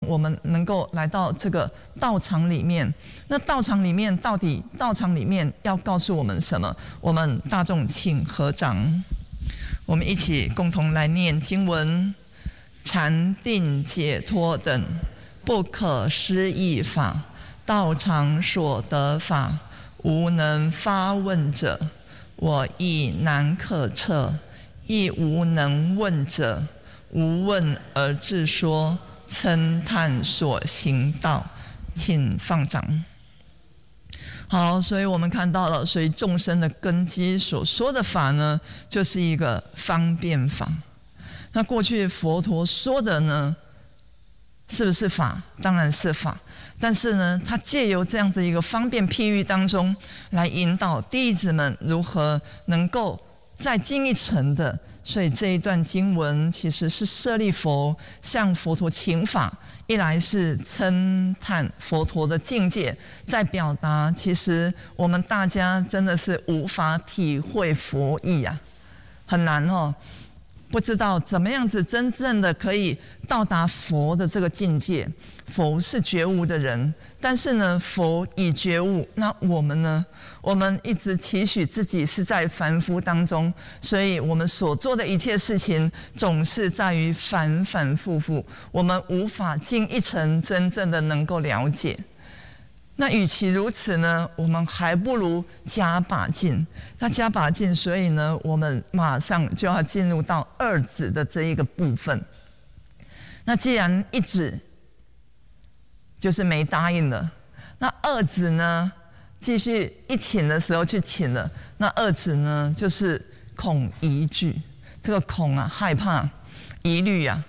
我们能够来到这个道场里面。那道场里面到底道场里面要告诉我们什么？我们大众请合掌，我们一起共同来念经文：禅定解脱等不可思议法，道场所得法，无能发问者，我亦难可测，亦无能问者，无问而自说，称叹所行道。请放掌。好，所以我们看到了，所以众生的根基所说的法呢，就是一个方便法。那过去佛陀说的呢，是不是法？当然是法。但是呢，他借由这样子一个方便譬喻当中，来引导弟子们如何能够再进一层的。所以这一段经文其实是舍利弗向佛陀请法，一来是称叹佛陀的境界，在表达其实我们大家真的是无法体会佛意啊，很难哦。不知道怎么样子真正的可以到达佛的这个境界。佛是觉悟的人，但是呢，佛已觉悟，那我们呢？我们一直期许自己是在凡夫当中，所以我们所做的一切事情总是在于反反复复，我们无法进一层真正的能够了解。那与其如此呢，我们还不如加把劲。那加把劲，所以呢，我们马上就要进入到二指的这一个部分。那既然一指就是没答应了，那二指呢，继续一请的时候去请了。那二指呢，就是恐疑惧，这个恐啊，害怕，疑虑啊，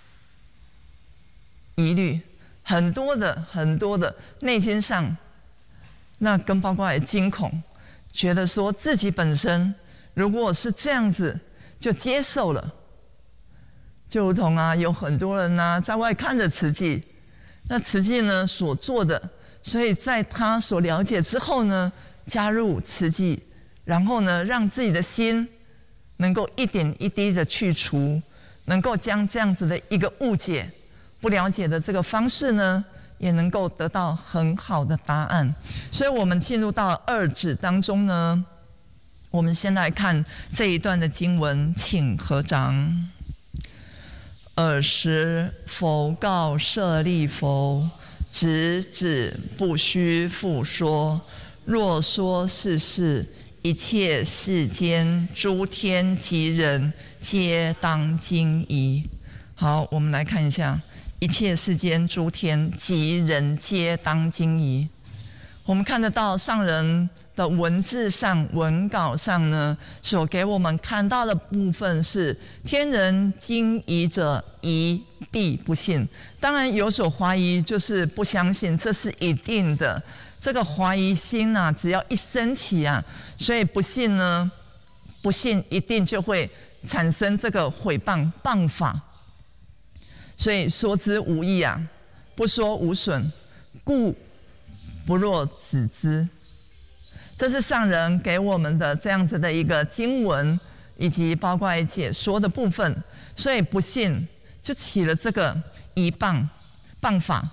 疑虑。很多的内心上，那跟包括也惊恐，觉得说自己本身如果是这样子就接受了，就如同啊有很多人啊在外看着慈济，那慈济呢所做的，所以在他所了解之后呢，加入慈济，然后呢让自己的心能够一点一滴的去除，能够将这样子的一个误解。不了解的这个方式呢，也能够得到很好的答案。所以我们进入到二指当中呢，我们先来看这一段的经文，请合掌。尔时佛告舍利弗：直指不须复说，若说是事，一切世间诸天及人，皆当惊疑。好，我们来看一下。一切世间诸天及人皆当惊疑。我们看得到上人的文字上、文稿上呢，所给我们看到的部分是：天人惊疑者，疑必不信。当然有所怀疑，就是不相信，这是一定的。这个怀疑心啊，只要一升起啊，所以不信呢，不信一定就会产生这个毁谤、谤法。所以说之无益啊，不说无损，故不若止之。这是上人给我们的这样子的一个经文，以及包括解说的部分。所以不信就起了这个疑谤、谤法。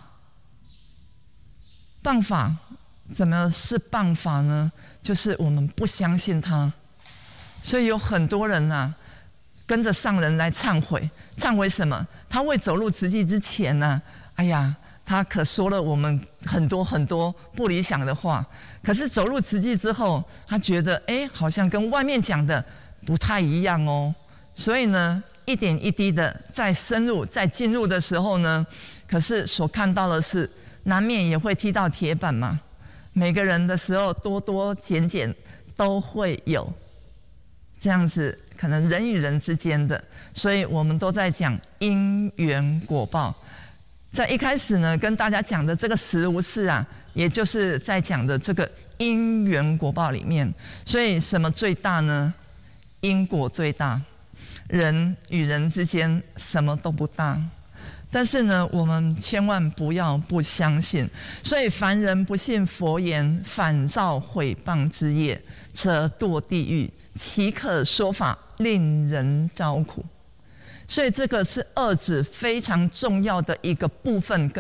谤法怎么是谤法呢？就是我们不相信他。所以有很多人啊，跟着上人来忏悔。忏悔什么？他未走入慈济之前呢，哎呀，他可说了我们很多很多不理想的话。可是走入慈济之后，他觉得好像跟外面讲的不太一样哦。所以呢，一点一滴的再深入、再进入的时候呢，可是所看到的是，难免也会踢到铁板嘛。每个人的时候多多减减都会有。这样子可能人与人之间的，所以我们都在讲因缘果报。在一开始呢，跟大家讲的这个实无事啊，也就是在讲的这个因缘果报里面。所以什么最大呢？因果最大，人与人之间什么都不大。但是呢，我们千万不要不相信。所以凡人不信佛言，反造毁谤之业，则堕地狱。岂可说法，令人招苦。所以这个是二指非常重要的一个部分跟